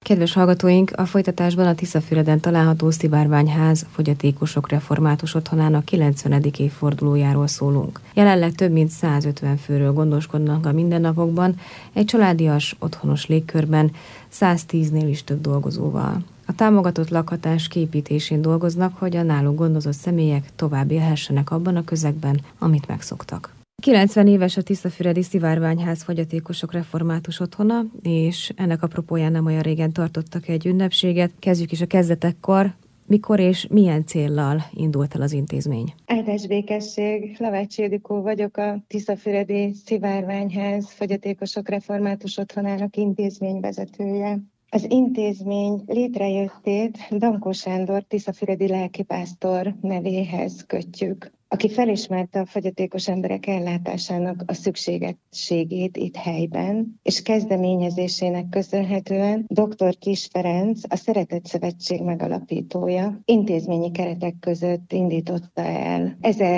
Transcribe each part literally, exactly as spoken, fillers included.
Kedves hallgatóink, a folytatásban a Tiszafüreden található Szivárványház fogyatékosok református otthonának kilencvenedik évfordulójáról szólunk. Jelenleg több mint százötven főről gondoskodnak a mindennapokban, egy családias, otthonos légkörben, száztíznél is több dolgozóval. A támogatott lakhatás kiépítésén dolgoznak, hogy a náluk gondozott személyek tovább élhessenek abban a közegben, amit megszoktak. kilencven éves a Tiszafüredi Szivárványház fogyatékosok református otthona, és ennek apropóján nem olyan régen tartottak egy ünnepséget. Kezdjük is a kezdetekkor. Mikor és milyen céllal indult el az intézmény? Áldás békesség, Lavács Ildikó vagyok, a Tiszafüredi Szivárványház fogyatékosok református otthonának intézményvezetője. Az intézmény létrejöttét Dankó Sándor tiszafüredi lelkipásztor nevéhez kötjük, aki felismerte a fogyatékos emberek ellátásának a szükségességét itt helyben, és kezdeményezésének köszönhetően dr. Kiss Ferenc, a Szeretett Szövetség megalapítója, intézményi keretek között indította el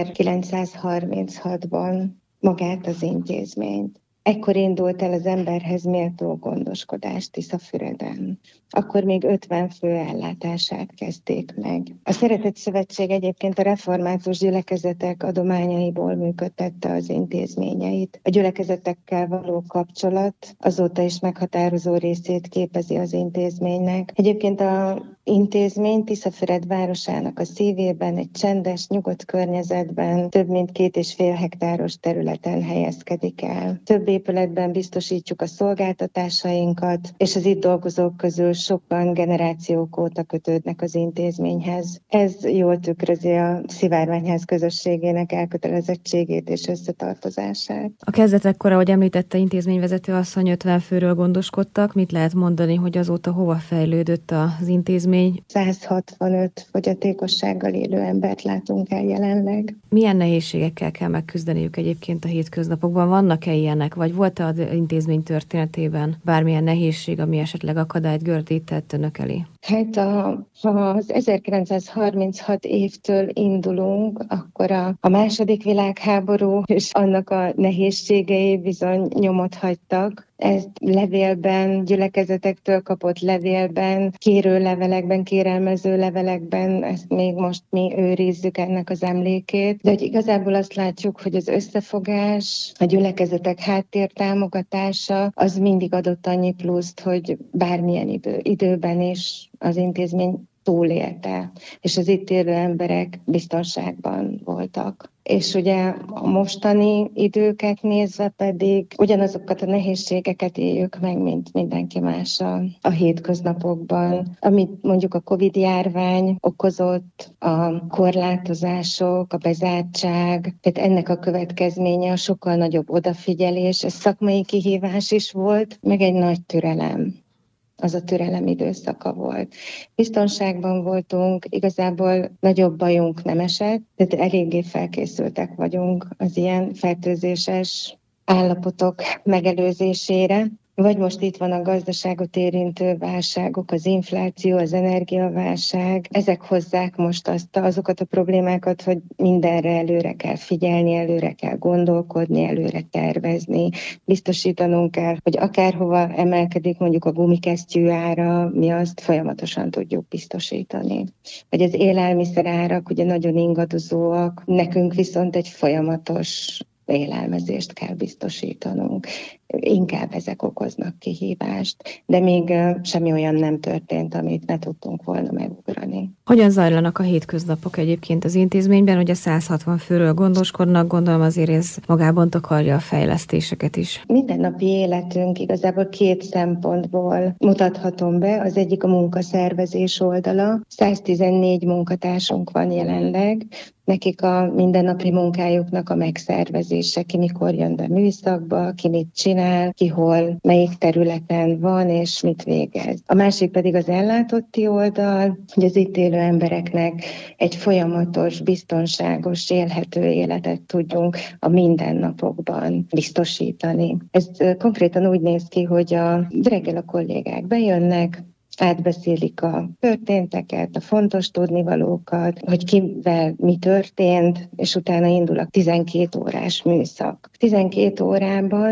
ezerkilencszázharminchatban magát az intézményt. Ekkor indult el az emberhez méltó gondoskodás Tiszafüreden. Akkor még ötven fő ellátását kezdték meg. A Szeretett Szövetség egyébként a református gyülekezetek adományaiból működtette az intézményeit. A gyülekezetekkel való kapcsolat azóta is meghatározó részét képezi az intézménynek. Egyébként a intézmény Tiszafüred városának a szívében, egy csendes, nyugodt környezetben, több mint két és fél hektáros területen helyezkedik el. Több épületben biztosítjuk a szolgáltatásainkat, és az itt dolgozók közül sokan generációk óta kötődnek az intézményhez. Ez jól tükrözi a Szivárványház közösségének elkötelezettségét és összetartozását. A kezdetekkor, ahogy említette intézményvezető asszony, ötven főről gondoskodtak. Mit lehet mondani, hogy azóta hova fejlődött az intézmény? száz hatvanöt fogyatékossággal élő embert látunk el jelenleg. Milyen nehézségekkel kell megküzdeniük egyébként a hétköznapokban? Vannak-e ilyenek, vagy volt-e az intézmény történetében bármilyen nehézség, ami esetleg akadályt gördített önök elé? Hát a, ha az ezerkilencszázharminchat évtől indulunk, akkor a, a második világháború és annak a nehézségei bizony nyomot hagytak. Ezt levélben, gyülekezetektől kapott levélben, kérőlevelekben, kérelmező levelekben, ezt még most mi őrizzük ennek az emlékét. De hogy igazából azt látjuk, hogy az összefogás, a gyülekezetek háttértámogatása, az mindig adott annyi pluszt, hogy bármilyen idő, időben is az intézmény túlélte, és az itt élő emberek biztonságban voltak. És ugye a mostani időket nézve pedig ugyanazokat a nehézségeket éljük meg, mint mindenki más a, a hétköznapokban. Amit mondjuk a Covid-járvány okozott, a korlátozások, a bezártság, tehát ennek a következménye a sokkal nagyobb odafigyelés, ez szakmai kihívás is volt, meg egy nagy türelem. Az a türelem időszaka volt. Biztonságban voltunk, igazából nagyobb bajunk nem esett, tehát eléggé felkészültek vagyunk az ilyen fertőzéses állapotok megelőzésére. Vagy most itt van a gazdaságot érintő válságok, az infláció, az energiaválság. Ezek hozzák most azt, azokat a problémákat, hogy mindenre előre kell figyelni, előre kell gondolkodni, előre tervezni. Biztosítanunk kell, hogy akárhova emelkedik mondjuk a gumikesztyű ára, mi azt folyamatosan tudjuk biztosítani. Vagy az élelmiszer árak ugye nagyon ingadozóak, nekünk viszont egy folyamatos élelmezést kell biztosítanunk. Inkább ezek okoznak kihívást, de még semmi olyan nem történt, amit ne tudtunk volna megugrani. Hogyan zajlanak a hétköznapok egyébként az intézményben, hogy a száz hatvan főről gondoskodnak, gondolom azért ez magában takarja a fejlesztéseket is. Mindennapi életünk igazából két szempontból mutathatom be. Az egyik a munkaszervezés oldala. száztizennégy munkatársunk van jelenleg. Nekik a mindennapi munkájuknak a megszervezése, ki mikor jön be műszakba, ki mit csinál, ki hol, melyik területen van és mit végez. A másik pedig az ellátotti oldal, hogy az itt élő embereknek egy folyamatos, biztonságos, élhető életet tudjunk a mindennapokban biztosítani. Ez konkrétan úgy néz ki, hogy a reggel a kollégák bejönnek, átbeszélik a történteket, a fontos tudnivalókat, hogy kivel mi történt, és utána indul a tizenkét órás műszak. tizenkét órában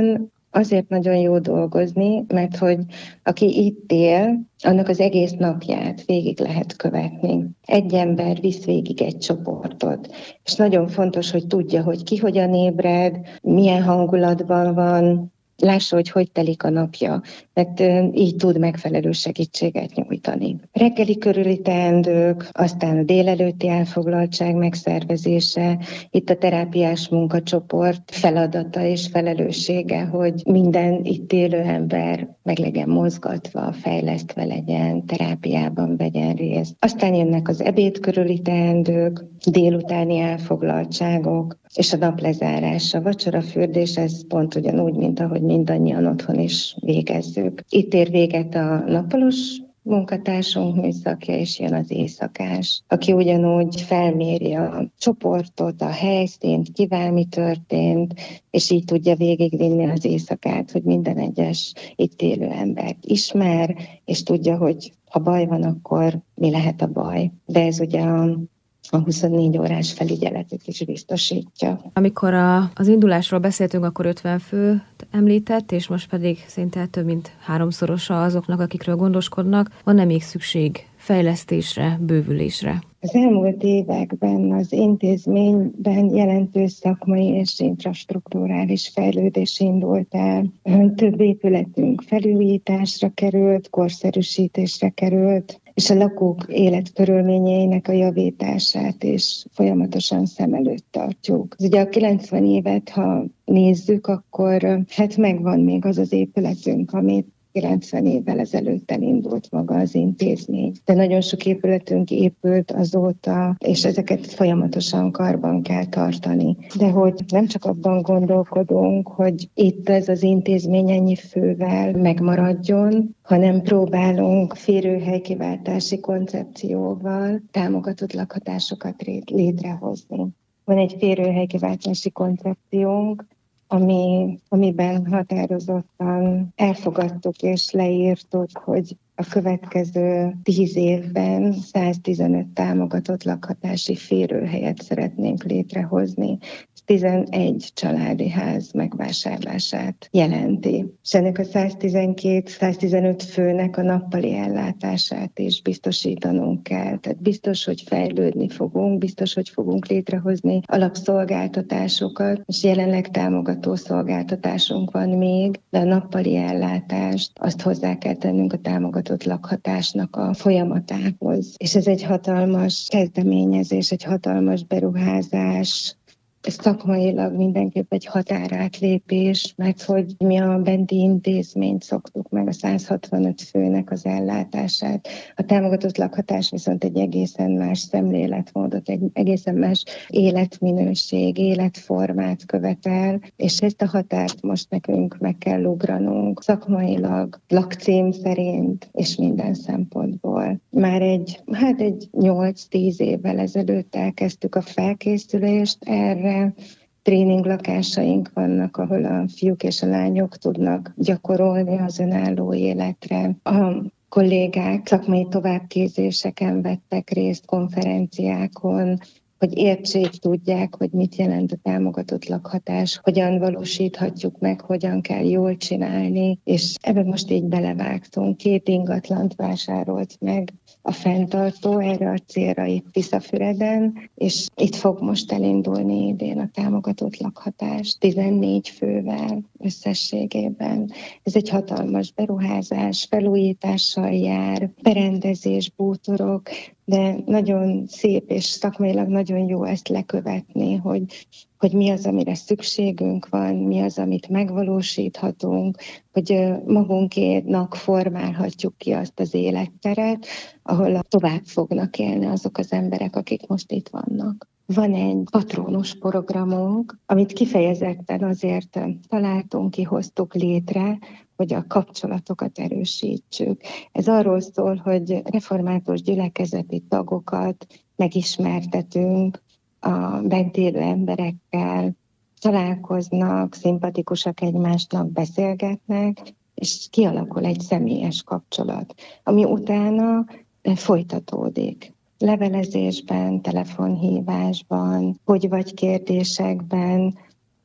azért nagyon jó dolgozni, mert hogy aki itt él, annak az egész napját végig lehet követni. Egy ember visz végig egy csoportot, és nagyon fontos, hogy tudja, hogy ki hogyan ébred, milyen hangulatban van, lássa, hogy hogy telik a napja, mert így tud megfelelő segítséget nyújtani. Reggeli körüli teendők, aztán a délelőtti elfoglaltság megszervezése, itt a terápiás munkacsoport feladata és felelőssége, hogy minden itt élő ember meg legyen mozgatva, fejlesztve legyen, terápiában vegyen részt. Aztán jönnek az ebéd körüli teendők, délutáni elfoglaltságok, és a nap lezárása, vacsorafürdés, ez pont ugyanúgy, mint ahogy mindannyian otthon is végezzük. Itt ér véget a nappalós munkatársunk műszakja, és jön az éjszakás, aki ugyanúgy felméri a csoportot, a helyszínt, kivel mi történt, és így tudja végigvinni az éjszakát, hogy minden egyes itt élő embert ismer, és tudja, hogy ha baj van, akkor mi lehet a baj. De ez ugye a a huszonnégy órás felügyeletet is biztosítja. Amikor a, az indulásról beszéltünk, akkor ötven főt említett, és most pedig szinte több mint háromszorosa azoknak, akikről gondoskodnak. Van-e még szükség fejlesztésre, bővülésre? Az elmúlt években az intézményben jelentős szakmai és infrastrukturális fejlődés indult el. Több épületünk felújításra került, korszerűsítésre került, és a lakók életkörülményeinek a javítását is folyamatosan szem előtt tartjuk. Ugye a kilencven évet, ha nézzük, akkor hát megvan még az az épületünk, amit kilencven évvel ezelőtt elindult maga az intézmény. De nagyon sok épületünk épült azóta, és ezeket folyamatosan karban kell tartani. De hogy nem csak abban gondolkodunk, hogy itt ez az intézmény ennyi fővel megmaradjon, hanem próbálunk férőhelykiváltási koncepcióval támogatott lakhatásokat létrehozni. Van egy férőhelykiváltási koncepciónk, Ami, amiben határozottan elfogadtuk és leírtuk, hogy a következő tíz évben száztizenöt támogatott lakhatási férőhelyet szeretnénk létrehozni. tizenegy családi ház megvásárlását jelenti. És ennek a száztizenkét-száztizenöt főnek a nappali ellátását is biztosítanunk kell. Tehát biztos, hogy fejlődni fogunk, biztos, hogy fogunk létrehozni alapszolgáltatásokat, és jelenleg támogató szolgáltatásunk van még, de a nappali ellátást azt hozzá kell tennünk a támogatott lakhatásnak a folyamatához. És ez egy hatalmas kezdeményezés, egy hatalmas beruházás, ez szakmailag mindenképp egy határátlépés, mert hogy mi a benti intézményt szoktuk meg, a száz hatvanöt főnek az ellátását. A támogatott lakhatás viszont egy egészen más szemléletmódot, egy egészen más életminőség, életformát követel, és ezt a határt most nekünk meg kell ugranunk szakmailag, lakcím szerint, és minden szempontból. Már egy, hát egy nyolc-tíz évvel ezelőtt elkezdtük a felkészülést erre. Tréning lakásaink vannak, ahol a fiúk és a lányok tudnak gyakorolni az önálló életre. A kollégák szakmai továbbképzéseken vettek részt, konferenciákon, hogy értsék, tudják, hogy mit jelent a támogatott lakhatás, hogyan valósíthatjuk meg, hogyan kell jól csinálni, és ebben most így belevágtunk. Két ingatlant vásárolt meg a fenntartó erre a célra itt Tiszafüreden, és itt fog most elindulni idén a támogatott lakhatás tizennégy fővel összességében. Ez egy hatalmas beruházás, felújítással jár, berendezés, bútorok, de nagyon szép és szakmailag nagyon jó ezt lekövetni, hogy, hogy mi az, amire szükségünk van, mi az, amit megvalósíthatunk, hogy magunkénak formálhatjuk ki azt az életteret, ahol tovább fognak élni azok az emberek, akik most itt vannak. Van egy patrónus programunk, amit kifejezetten azért találtunk, kihoztuk létre, hogy a kapcsolatokat erősítsük. Ez arról szól, hogy református gyülekezeti tagokat megismertetünk a bent élő emberekkel, találkoznak, szimpatikusak egymásnak, beszélgetnek, és kialakul egy személyes kapcsolat, ami utána folytatódik. Levelezésben, telefonhívásban, hogy vagy kérdésekben,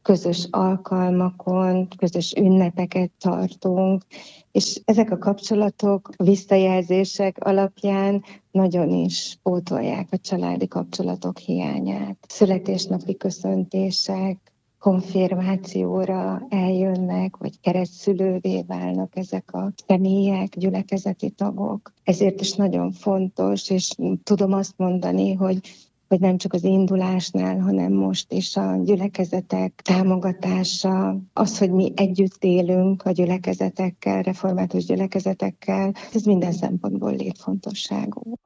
közös alkalmakon, közös ünnepeket tartunk, és ezek a kapcsolatok, a visszajelzések alapján nagyon is pótolják a családi kapcsolatok hiányát. Születésnapi köszöntések, konfirmációra eljönnek, vagy keresztszülővé válnak ezek a személyek, gyülekezeti tagok. Ezért is nagyon fontos, és tudom azt mondani, hogy hogy nem csak az indulásnál, hanem most is a gyülekezetek támogatása, az, hogy mi együtt élünk a gyülekezetekkel, református gyülekezetekkel, ez minden szempontból létfontosságú.